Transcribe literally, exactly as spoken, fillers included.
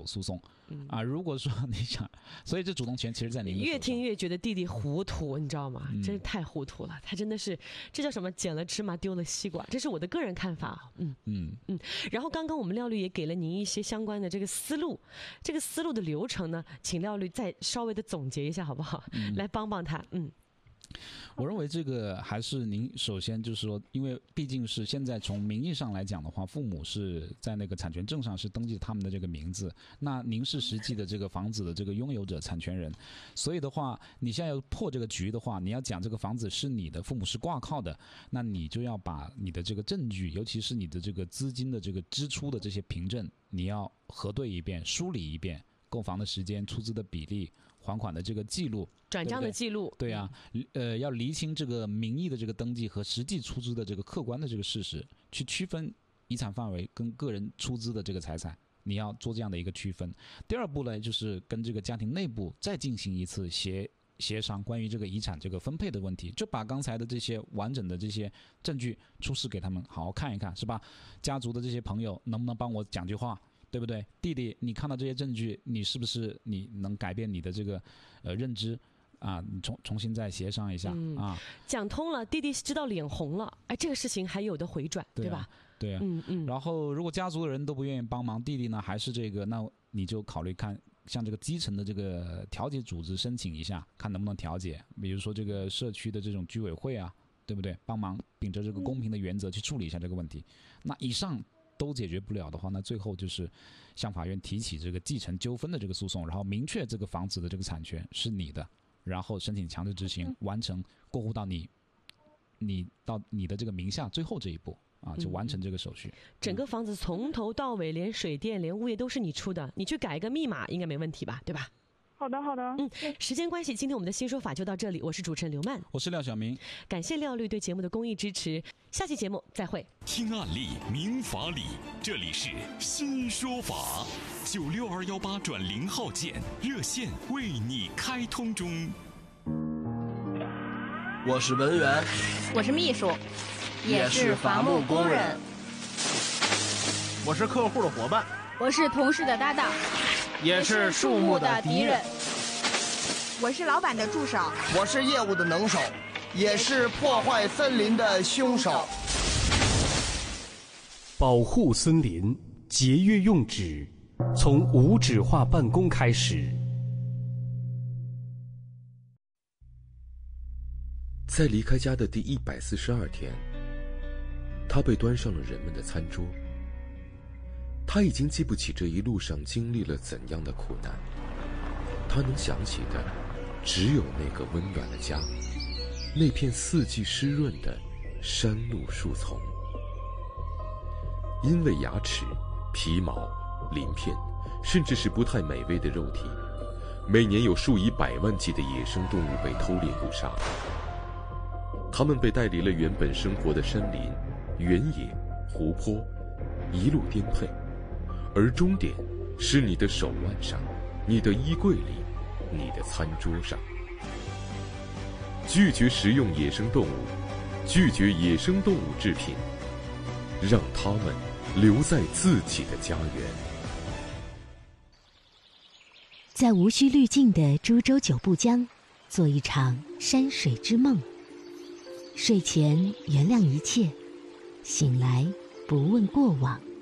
手诉讼。嗯、啊，如果说你想，所以这主动权其实在您的手上。 越听越觉得弟弟糊涂，你知道吗？嗯、真是太糊涂了，他真的是，这叫什么？捡了芝麻丢了西瓜，这是我的个人看法。嗯嗯嗯。然后刚刚我们廖律也给了您一些相关的这个思路，这个思路的流程呢，请廖律再稍微的总结一下好不好？嗯、来帮帮他。嗯。 我认为这个还是您首先就是说，因为毕竟是现在从名义上来讲的话，父母是在那个产权证上是登记他们的这个名字，那您是实际的这个房子的这个拥有者、产权人，所以的话，你现在要破这个局的话，你要讲这个房子是你的，父母是挂靠的，那你就要把你的这个证据，尤其是你的这个资金的这个支出的这些凭证，你要核对一遍、梳理一遍，购房的时间、出资的比例。还款的这个记录， 转账的记录， 对啊，呃，要厘清这个名义的这个登记和实际出资的这个客观的这个事实，去区分遗产范围跟个人出资的这个财产，你要做这样的一个区分。第二步呢，就是跟这个家庭内部再进行一次协协商，关于这个遗产这个分配的问题，就把刚才的这些完整的这些证据出示给他们，好好看一看，是吧？家族的这些朋友能不能帮我讲句话？对不对，弟弟？你看到这些证据，你是不是你能改变你的这个呃认知啊？你重重新再协商一下、嗯、啊。 讲通了，弟弟知道脸红了，哎，这个事情还有的回转，对, 对吧？ 对啊。嗯嗯。然后，如果家族的人都不愿意帮忙，弟弟呢还是这个，那你就考虑看向这个基层的这个调解组织申请一下，看能不能调解。比如说这个社区的这种居委会啊，对不对？帮忙秉着这个公平的原则去处理一下这个问题。那以上都解决不了的话，那最后就是向法院提起这个继承纠纷的这个诉讼，然后明确这个房子的这个产权是你的，然后申请强制执行，完成过户到你你到你的这个名下最后这一步啊，就完成这个手续。 嗯、整个房子从头到尾，连水电连物业都是你出的，你去改个密码应该没问题吧，对吧？ 好的好的。 嗯，时间关系，今天我们的新说法就到这里。我是主持人刘曼， 我是廖晓明， 感谢廖律对节目的公益支持。下期节目再会。 听案例明法理，这里是新说法。九六二幺八转零号键热线为你开通中。 我是文员， 我是秘书，也是伐木工人。 我是客户的伙伴， 我是同事的搭档， 也是树木的敌人。 我是老板的助手， 我是业务的能手，也是破坏森林的凶手。 保护森林，节约用纸，从无纸化办公开始。 在离开家的第一百四十二天，他被端上了人们的餐桌。他已经记不起这一路上经历了怎样的苦难，他能想起的只有那个温暖的家，那片四季湿润的山路树丛。因为牙齿、皮毛、鳞片，甚至是不太美味的肉体，每年有数以百万计的野生动物被偷猎捕杀。它们被带离了原本生活的山林、原野、湖泊，一路颠沛，而终点是你的手腕上，你的衣柜里，你的餐桌上。拒绝食用野生动物，拒绝野生动物制品，让它们留在自己的家园。 在无需滤镜的株洲九步江，做一场山水之梦。睡前原谅一切，醒来不问过往。